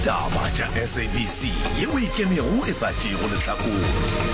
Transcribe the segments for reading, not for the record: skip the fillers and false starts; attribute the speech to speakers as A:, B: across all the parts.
A: Taba tša SABC yeo e kemego e sa tšego lehlakong.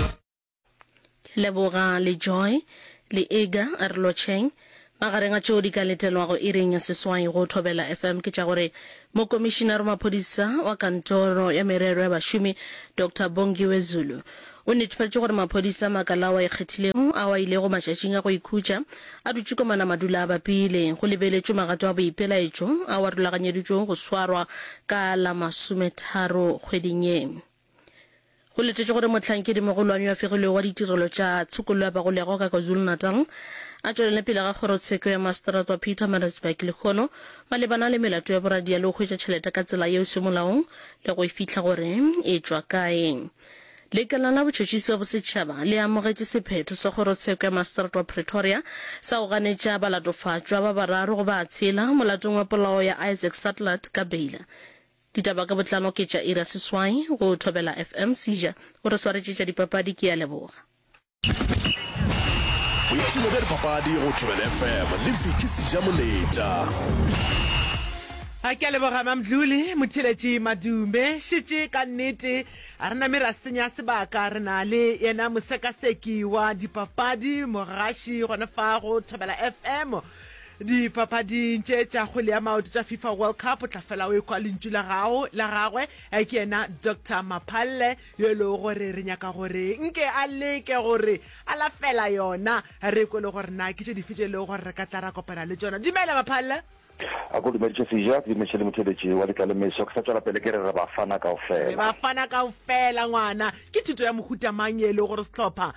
B: Leboga le Joy le Ega a re lotšheng magareng a tšeo di ka letelwago ireng ya seswai go Thobela FM ke tša gore mokomišinare maphodisa wa kantoro ya merero ya bašomi Dr. Bongiwe Zulu o netefatše gore maphodisa makala wa ikgethilego a wa ile go matšatšing a go ikhutša a dutše komana madula a bapile go lebeletšwe magato a boipelaetšo a wa rulaganyeditšwego go swarwa ka la 30 kgweding ye. Go letetše gore mohlankedi mogolwane wa fegilwe wa ditirelo tša tshokolo ya bagolego ka KwaZulu-Natal a tšwelele pele ga kgorotsheko ya maseterata wa Pietermaritzburg le kgono malebana le melato ya boradia le go hwetša tšhelete ka tsela yeo se molaong le go fihla gore e tšwa kae. Lekala la botšhotšhisi wa bosetšhaba le amogetše sephetho sa kgorotsheko ya maseterata wa Pretoria sa go ganetša balatofatšwa ba bararo go ba tshela molatong wa polao ya Isaac Sutherland ka beila. Ditaba ka botlalo ke tša ira seswai go Thobela FM Sija go re swaretše tša dipapadi ke ya Leboga.
A: Boipshino bja dipapadi go Thobela FM le Viki Sija Moleta.
C: A ke leboga Mamdluli motheletši Madume šitše ka nnete a rena me ra senya sebaka re na le yena mosekaseki wa dipapadi mogaši gona fa go Thobela FM dipapadi tše tša kgwele ya maoto tša FIFA World Cup o tla fela o ekwa lentšu la gagwe ke yena Dr. Maphalle yo le gore re nyaka gore nke a leke gore a la fela yona re kwele gore na ke tše difetše le gore re ka tla ra kopana le tšona. Dumela Maphalle.
D: A go dumeditše Sija ke mešhele motheletši wa lekalemeso ke sa tšwela pele ke re bafana
C: kaofela ngwana ke thuto ya mohuta mang ye le gore sehlopha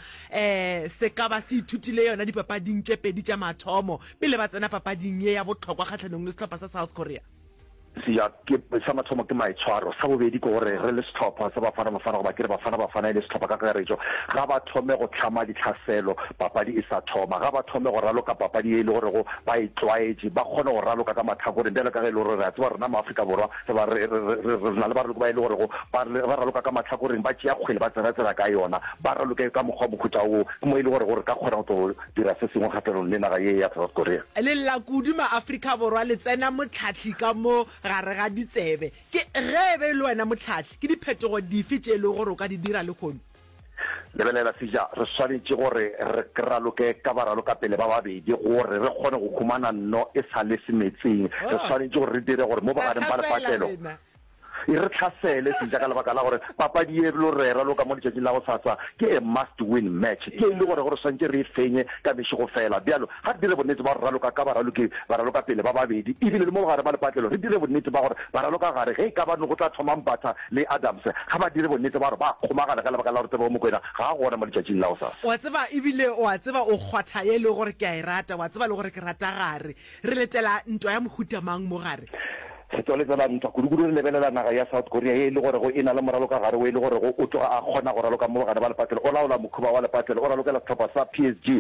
C: se ka ba se ithutile yona dipapading tše pedi tša mathomo pele ba tsena papading ye ya bohlokwa kgatlhanong le sehlopha sa South Korea.
D: Sija ke sa mathomo ke maitshwaro sa bobedi ke gore re le sehlopha sa bafana go ba ke re bafana le sehlopha ka karetšo ga ba thome go tlhama ditlhaselo papadi e sa thoma ga ba thome go raloka papadi e le gore go ba itlwaetše ba kgone go raloka ka matlhakoreng ndele ka ge e le gore re a tseba rena maAfrika Borwa re na le baraloko ba e le gore ba raloka ka matlhakoreng ba tšea kgwele ba tsena ka yona ba raloke ka mokgwa mohuta o mo e le gore ka kgona go dira se sengwe kgatlhanong le naga ye ya South Korea.
C: Le la kudu maAfrika Borwa le tsena motlhatlhi ka mo gare ga ditsebe ke gebe le wena motlhatlhi ke diphetogo dife tše le gore o ka di dira le kgono.
D: Lebelela Sija re swanetše gore re raloke ka baraloka pele ba babedi gore re kgone go khumana no e sa le semetseng re swanetše gore re dire gore mo bagareng ba lepatlelo e re tlhasele Sija ka lebaka la gore papadi e lo re raloka mo letšatšing la go sasa ke a must win match ke e le gore swantše re e fenye ka mešego fela bjalo ga re dire bonnete ba gore raloka ka baraloka pele ba babedi ebile le mo gare ba lepatlelo re dire bonnete ba gore baraloka gare ge e ka bane go tla thoma Mpatha le Adams ga ba dire bonnete ba gore ba kgomagana ka lebaka la gore Tebogo Mokoena ga a gona mo letšatšing la go sasa.
C: Wa tseba ebile wa tseba o kgwatha ye le gore ke a e rata wa tseba le gore ke rata gare re letela ntwa ya mohuta mang mo gare
D: se tšweletela ntwa kudu re lebelela naga ya South Korea e le gore go ena le moraloka gare o e le gore o tloga a kgona go raloka mo gare ba lepatlelo o laola mokhuba wa lepatlelo o ralokela setlhopha sa PSG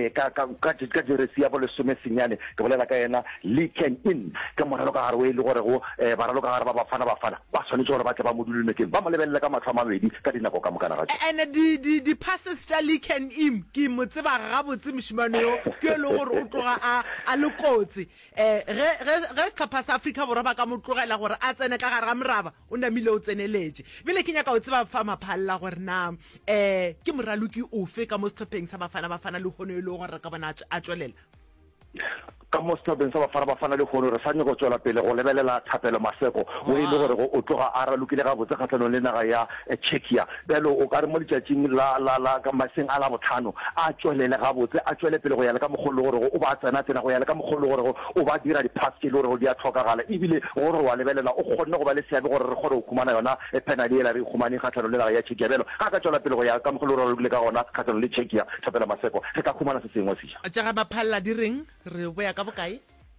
D: ka jeresi ya bo lesomesenyane ke bolela ka yena Lee Kang-in ke moraloka gare o e le gore ba raloka gare ba bafana ba tshwanetse gore ba tle ba modulelekeng ba mo lebelele ka matlho a mabedi ka dinako ka mokana ga
C: and di passes tša Lee Kang-in ke mo tseba gabotse mošimane yo ke le gore o tloga a lekotse ge setlhopha sa Afrika Borwa ba ka mo tlogela gore a tsene ka gare ga moraba o namile o tseneletše bile ke nyaka o tseba fa Maphalla gore na ke moraloki ofe ka mo sehlopheng sa bafana le kgono e le gore re ka bona a tšwelela
D: ka mo sehlopheng sa bafana le kgono re sa nye go tšwela pele go lebelela Thapelo Maseko o e le gore o tloga a ralokile gabotse kgatlhanong le naga ya Czechia bjalo o ka re mo letšatšing la ka maseng a la botlhano a tšwelele gabotse a tšwele pele go ya le ka mokgolo gore o ba tsena go ya le ka mokgolo gore o ba dira di-pass ke le gore di a tlhokagala ebile gore wa lebelela o kgonne go ba le seabe gore re kgone go khumana yona penalty ela re khumaneng kgatlhanong le naga ya Czechia bjalo ga ka tšwela pele go ya ka mokgolo gore le ka gona kgatlhanong le Czechia Thapelo Maseko re ka khumana se sengwe Sija
C: tša ga Maphalla di reng re boya ka bokae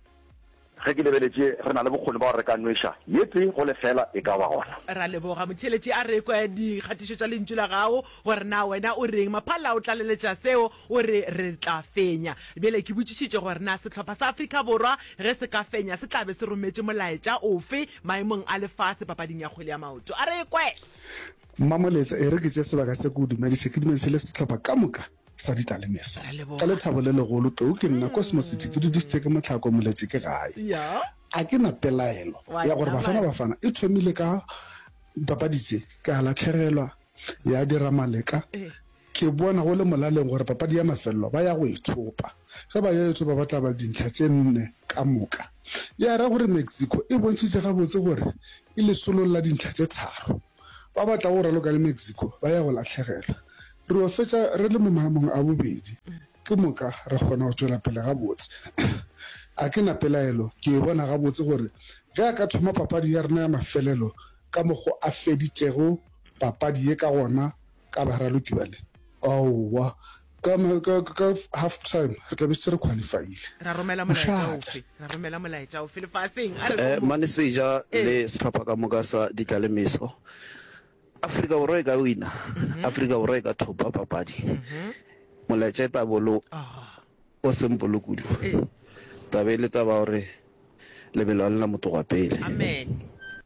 D: ge ke lebeletše re na le bokgoni ba gore re ka nweša yetse go lefela e ka ba gona
C: ra leboga motheletši a re kwa dikgatišo tša lentšu la gago gore na wena o reng Maphalla o tlaleletša seo o re tla fenya bjele ke botšišitše gore na sehlopha sa Afrika Borwa ge se ka fenya se tlabe se rometše molaetša ofe maemong a lefase papading ya kgwele ya maoto a re kwe
E: Mmamoletsa e re ke tše sebaka se ko dumediše ke dumediše le sehlopha ka moka sa ditalemeso ka lethabo le legolo tou ke nna Cosmos ke dudisitse ke motlhako moletsi ke gae a ke na pelaelo ya gore Bafana e thomile ka papadi tse ka latlhegelwa ya dira maleka ke bona go le molaleng gore papadi ya mafello ba ya go itshopa ge ba ya itshopa ba tla ba dintlha tse nne ka moka ya ra gore Mexico e bontshitse ga botse gore e le sololla dintlha tse tharo ba batla go raloka le Mexico ba ya go latlhegelwa re o fetsa re le mo maemong a bobedi ke moka re kgona go tswela pele ga botse a ke na pelaelo ke bona ga botse gore ge a ka thoma papadi ya rena ya mafelelo ka mogo a feditšego papadi ye ka gona ka baraloki bale owa ka half time re tla be se re qualifiile
C: ra romela molaetša o fele faseng
F: Maneseja le setlhopha ka moka sa ditlalemeso Afrika Borwa e ka wina Afrika Borwa e ka thopa papadi molaetša eta bolo o sempolo kudu tabe le taba gore lebelo la motho wa pele
C: amen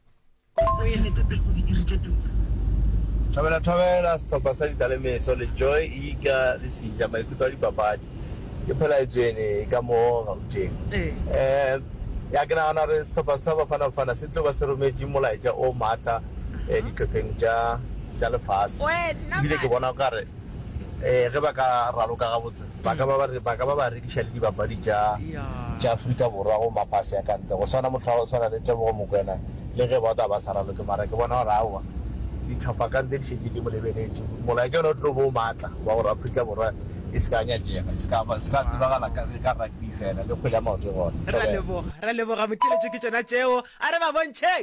G: Thabela setlhopha sa ditlalemeso le Joy Ika le Sija maikutlo a dipapadi ke phela ejene ka mo gauteng ya ke nagana re setlhopha sa Bafana se tlo ba se rometse molaetša o maatla ditlhopheng tša lefase ebile ke bona kare ge ba ka raloka gabotse ba ka ba ba rekiša le dibapadi tša Afrika Borwa go mafase ya kante go swana motho o swana le Tebogo Mokoena le ge ba ba sa raloke mara ke bona gore aowa ditlhopha kante di šetse di mo lebeletse molaetša o tlo bo maatla wa gore Afrika Borwa e se ka nyatšega e se ka tsebagala ka rugby fela le kgwele ya maoto gona
C: ra leboga mokeletše ke tšona tšeo a re ba bontšhe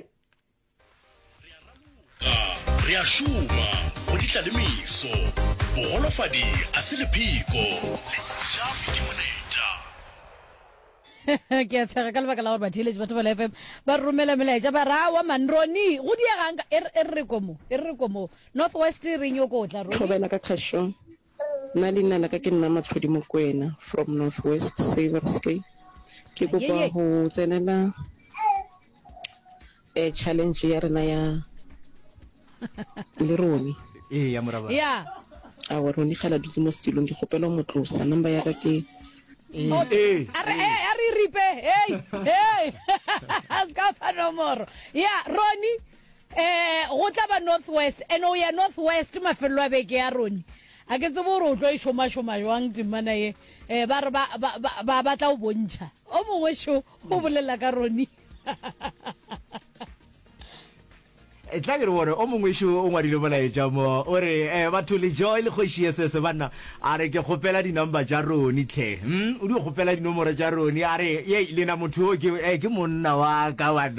A: re a šoma go ditlalemeso bogolofadi a se lephiko le Sija Modimonetša
H: ke a tshega ka lebaka la gore batheletši batho ba la FM ba romela melaetša ba rawa manroni go diagang e re komo Northwest re nyoko tla
I: Thobela ka khasho nna leina la ka ke nna Matlhodi Mokoena from Northwest Saverscape ke kopa go tsenela challenge ya rena ya leroni
C: ya moraba
H: ya
I: a roni khala dutse mo stilong ke gopela motlosa number ya ka ke
H: ari ripe hey aska fa nomoro ya Roni go tla ba Northwest o ya Northwest mafello a beke ya Roni a ke tsebo re o tlo e shoma jwang timana ye ba re ba batla o bontšha o mongwe sho o bolela ka Roni
C: tla ke re bone o mongwe sho o ngwadile molaetša mo o re batho le Joy le kgoši se banna a re ke kgopela dinumber tša Roni tlhe o di kgopela dinomoro tša Roni a re ye lena motho o ke monna wa ka banna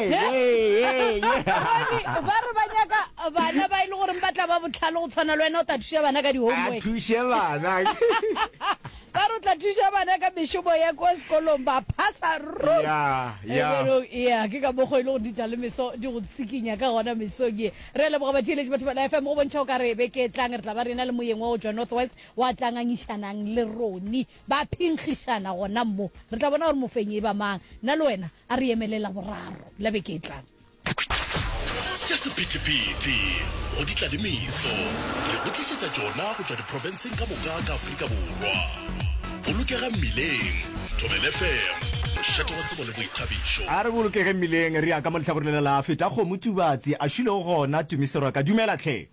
H: ba re ba nyaka bana ba ile gore batla ba botlhalo go tshwana le wena o tla thuša bana ka di-homework
C: thuše bana
H: ba re tla thuša bana ka mešomo ya kwa sekolong ba phasa ke ka mokgo e le gore ditlalemeso di go tsikinya ka gona mesong e re leboga batheletši batho ba la FM go bontšha o ka re beke tlang re tla ba rena le moyeng wa go tswa Northwest wa tlangangišanang le Roni ba phinkgišana gona mo re tla bona gore mofenyi e ba mang nna le wena a re emelela boraro la beke tlang
A: tša sephethephethe go ditlalemeso re go tlišetša tšona go tswa diprofenseng ka moka ka Afrika Borwa bolokega mmileng Thobela FM mošate wa tsebo le boithabišo
C: a re bolokege mmileng re ya ka mo letlhakorela la feta kgomo tubatsi a šile go gona tumiserwa ka dumela tlhe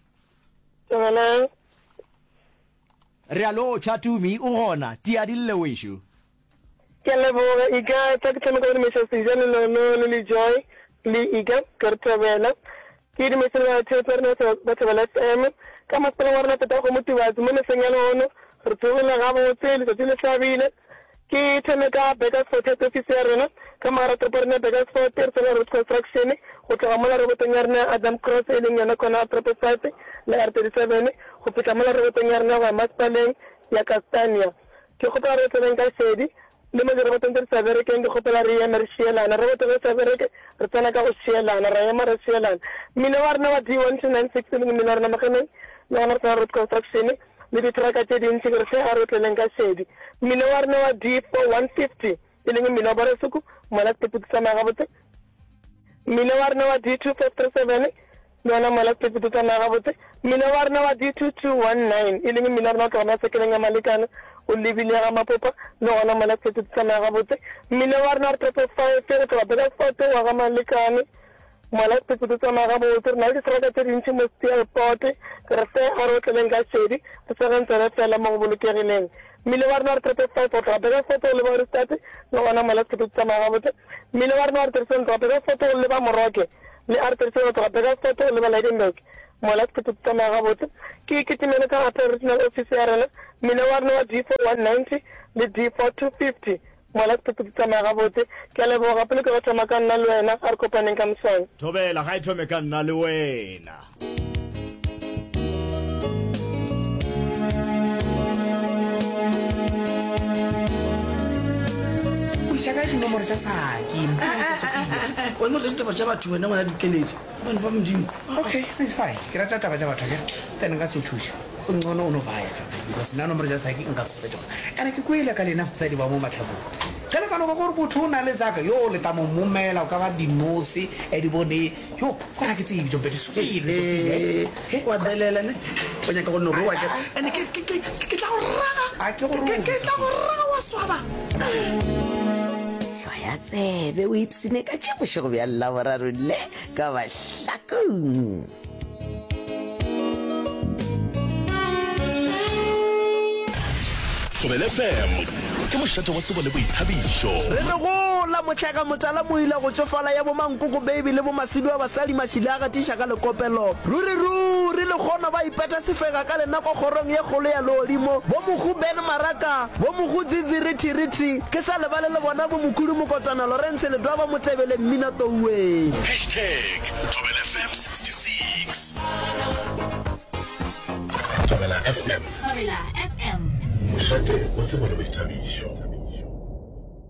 C: re a lo chatumi o gona tia dille wešo
J: ke leboga ika tsa ke tshameka le mesa sejane le Joy le ika ke re Thobela ke di mesa ba tsheperna ba Thobela FM ka masepala wa rena feta kgomo tubatsi mo leseng ya lono re tsogela ga botse letsatsi le hlabile ke tshameka Bakersford head office ya rena ka mara treporna Bakersford re tsela road construction go tloga mola robotong ya rena Adam Cross e leng yona kona Troposate le R37 go fitla mola robotong ya rena ba Maspaleng ya Castania ke gopela re tseneng ka Shedi le mo robotong tse sa berekeng ke gopela re ema re shielana robotong tse sa bereke re tsena ka go shielana ra ema re shielana mmino wa rena wa D1296 le mmino wa rena mageneng le gona re road construction le ditraka tse dintsi ke re se a re tleleng ka Shedi mmino wa rena wa D4150 e leng mmino wa Boresuku mola teputse tsa magabotse mmino wa rena wa D2537 le ona mola teputse tsa magabotse mmino wa rena wa D2219 e leng mmino wa rena wa tlogona sekeleng ya malekana o lebile ga mapopa le gona mola ke tsamaya ga botse mmino wa rena re trepe 5 re tla bega foto wa ga malekane mola ke tsamaya ga botse rena le tsraka tse dintsi mo airport re fe a re tleleng ka shedi re se rentse re fela mo go bolokegileng mmino wa rena re trepe 5 o tla bega foto le ba re state le gona mola ke tsamaya ga botse mmino wa rena re trepe tla bega foto le ba moroke le a re trepe tla bega foto le ba Lydenburg mola ke tsamaya ga botse ke timela ka regional office ya rena mina wa rena wa D4 190 le D4 250 mola ke tsamaya ga botse ke le boga pele ke batla maka nna le wena a re kopaneng ka mosong
K: thobela ga ithome ka nna le wena
L: shaka di nomoro tsa saki
M: o mo tsa taba tsa batho wena ngwana dikeledi bana ba modimo
L: okay it's fine ke rata taba tsa batho ke tena nga se thusha o ngcono o no vaya because nna nomoro tsa saki nka se fetsa ene ke kwile ka lena sa di ba mo matlhabo kana kana go gore botho na le zaka yo le tamo momela o ka ba dinosi e di bone yo kona ke tsebi jo betu
M: suile wa delela ne o nya ka go no roa ke ene ke tla go raga
L: a ke go
M: raga wa swaba
N: ya tsebe o ipsine ka tšebošego bja llaboraro le ka bahlakong
A: Thobela FM ke mošate wa tsebo le boithabišo
F: re re gola motlhaka motala mo ile go tsofala ya bo mankoko baby le bo masidi wa basadi mašile a gatiša ka lekopelo ruri le kgona ba ipeta sefega ka lenako kgorong ye kgolo ya lodimo bo mogu ben maraka bo mogu tsitsirithirithi ke sa lebale le bona bo mokhudu mokotwana lawrence le dwa ba motebele mmina touwe
A: #ThobelaFM 66 Thobela FM
O: Thobela FM
A: mošate wa tsebo le boithabišo